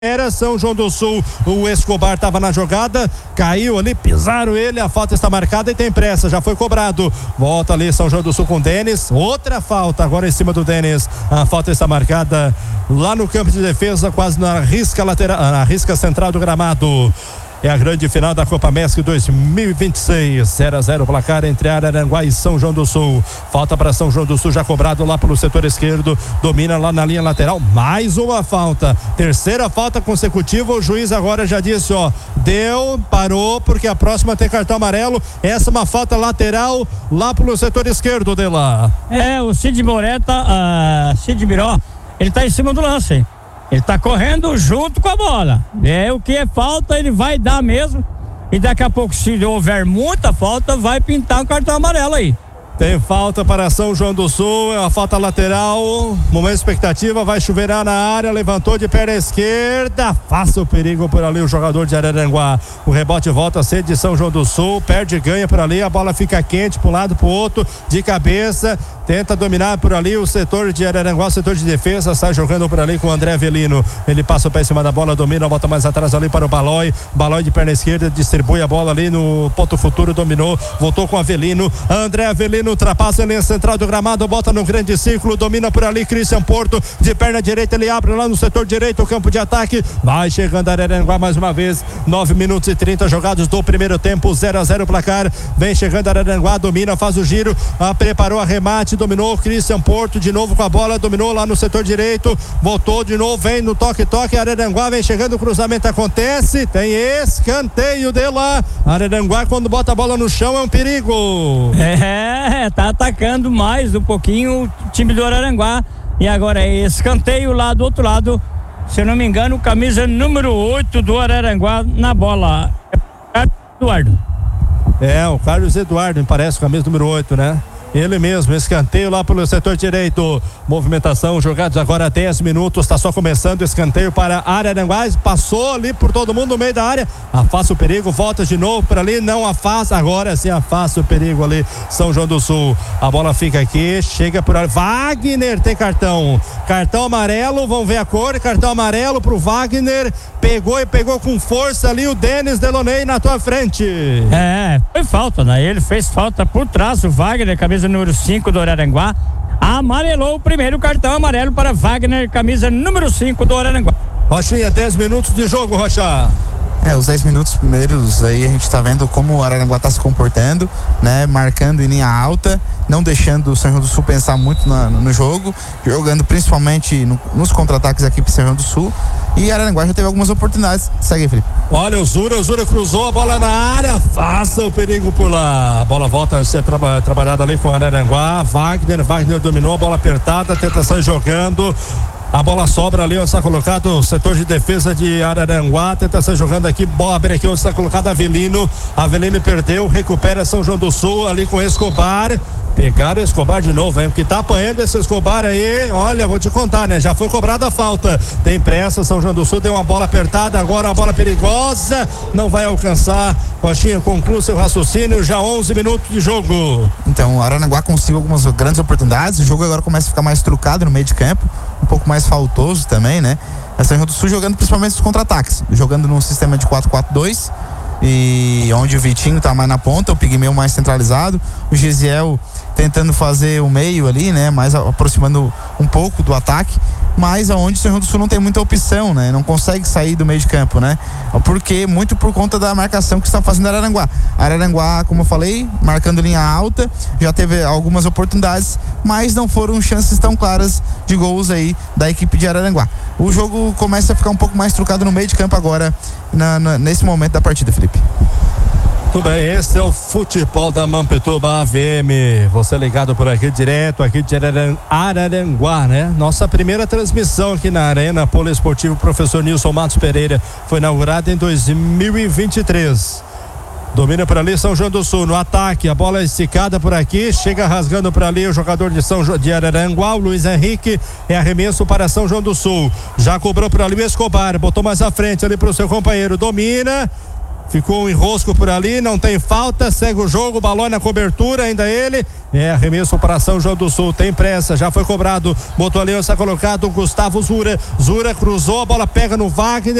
Era São João do Sul, o Escobar estava na jogada, caiu ali, pisaram ele, a falta está marcada e tem pressa, já foi cobrado. Volta ali São João do Sul com o Denis, outra falta agora em cima do Denis. A falta está marcada lá no campo de defesa, quase na risca lateral, na risca central do gramado. É a grande final da Copa Mesc 2026. 0-0 placar entre Araranguá e São João do Sul. Falta para São João do Sul, já cobrado lá pelo setor esquerdo. Domina lá na linha lateral. Mais uma falta. Terceira falta consecutiva. O juiz agora já disse, deu, parou, porque a próxima tem cartão amarelo. Essa é uma falta lateral lá pelo setor esquerdo de lá. O Cid Cid Miró, ele tá em cima do lance. Ele tá correndo junto com a bola. O que é falta, ele vai dar mesmo. E daqui a pouco, se houver muita falta, vai pintar um cartão amarelo aí. Tem falta para São João do Sul, é uma falta lateral. Momento de expectativa, vai chuveirar na área, levantou de perna esquerda, afasta o perigo por ali o jogador de Araranguá. O rebote volta a ser de São João do Sul, perde e ganha por ali, a bola fica quente para um lado para o outro, de cabeça, tenta dominar por ali o setor de Araranguá, o setor de defesa, sai jogando por ali com o André Avelino. Ele passa o pé em cima da bola, domina, volta mais atrás ali para o Balói de perna esquerda, distribui a bola ali no ponto futuro, dominou, voltou com o Avelino, André Avelino ultrapassa a linha central do gramado, bota no grande círculo, domina por ali Christian Porto, de perna direita ele abre lá no setor direito o campo de ataque, vai chegando Araranguá mais uma vez, 9 minutos e 30 jogados do primeiro tempo, 0-0 placar, vem chegando Araranguá, domina, faz o giro, preparou a remate, dominou Christian Porto de novo com a bola, dominou lá no setor direito, voltou de novo, vem no toque, Araranguá vem chegando, o cruzamento acontece, tem escanteio de lá. Araranguá quando bota a bola no chão é um perigo. Tá atacando mais um pouquinho o time do Araranguá. E agora é escanteio lá do outro lado. Se eu não me engano, camisa número 8 do Araranguá na bola. Eduardo. O Carlos Eduardo, me parece, camisa número 8, né? Ele mesmo, escanteio lá pelo setor direito. Movimentação, jogados agora 10 minutos. Está só começando, escanteio para Araranguá. Passou ali por todo mundo no meio da área. Afasta o perigo, volta de novo para ali. Não afasta, agora sim afasta o perigo ali. São João do Sul. A bola fica aqui, chega por ali. Wagner tem cartão. Cartão amarelo, vamos ver a cor. Cartão amarelo pro Wagner. Pegou com força ali o Denis Deloney na tua frente. Foi falta, né? Ele fez falta por trás, o Wagner, camisa número 5 do Araranguá, amarelou o primeiro cartão amarelo para Wagner, camisa número 5 do Araranguá. Rochinha, 10 minutos de jogo, Rocha. Os 10 minutos primeiros aí a gente tá vendo como o Araranguá tá se comportando, né? Marcando em linha alta, não deixando o São João do Sul pensar muito no jogo, jogando principalmente nos contra-ataques aqui pro São João do Sul. E Araranguá já teve algumas oportunidades. Segue aí, Felipe. Olha o Zura cruzou a bola na área, faça o perigo por lá. A bola volta a ser trabalhada ali com o Araranguá. Wagner dominou, a bola apertada, tenta sair jogando. A bola sobra ali onde está colocado o setor de defesa de Araranguá, tenta ser jogando aqui, bola abre aqui onde está colocado Avelino perdeu, recupera São João do Sul ali com Escobar. Pegaram o Escobar de novo, porque tá apanhando esse Escobar aí, olha, vou te contar, né? Já foi cobrada a falta, tem pressa, São João do Sul deu uma bola apertada, agora uma bola perigosa, não vai alcançar. Rochinha, conclui seu raciocínio, já 11 minutos de jogo. Então, o Araranguá conseguiu algumas grandes oportunidades, o jogo agora começa a ficar mais trucado no meio de campo, um pouco mais faltoso também, né? A São João do Sul jogando principalmente os contra-ataques, jogando num sistema de 4-4-2, e onde o Vitinho tá mais na ponta, o Pigmeu mais centralizado, o Gisiel tentando fazer o meio ali, né? Mais aproximando um pouco do ataque, mas aonde o São João do Sul não tem muita opção, né? Não consegue sair do meio de campo, né? Porque muito por conta da marcação que está fazendo Araranguá. Araranguá, como eu falei, marcando linha alta, já teve algumas oportunidades, mas não foram chances tão claras de gols aí da equipe de Araranguá. O jogo começa a ficar um pouco mais trucado no meio de campo agora, nesse momento da partida, Felipe. Tudo bem, esse é o futebol da Mampituba AVM. Você ligado por aqui direto, aqui de Araranguá, né? Nossa primeira transmissão aqui na Arena Poliesportivo Professor Nilson Matos Pereira foi inaugurada em 2023. Domina por ali São João do Sul no ataque, a bola é esticada por aqui, chega rasgando por ali o jogador de Araranguá, o Luiz Henrique, é arremesso para São João do Sul, já cobrou por ali o Escobar, botou mais à frente ali para o seu companheiro, domina, ficou um enrosco por ali, não tem falta, segue o jogo, balão na cobertura, ainda ele, arremesso para São João do Sul, tem pressa, já foi cobrado, botou ali, está colocado o Gustavo Zura cruzou, a bola pega no Wagner.